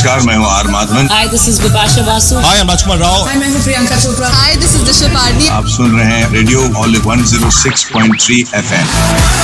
नमस्कार, मैं हूँ are Madhavan. Hi, this is Bipasha Basu. Hi, I'm Rajkumar Rao. Hi, मैं हूँ Priyanka Chopra. Hi, this is Disha Pardi. आप सुन रहे हैं रेडियो ऑलिव 106.3 FM।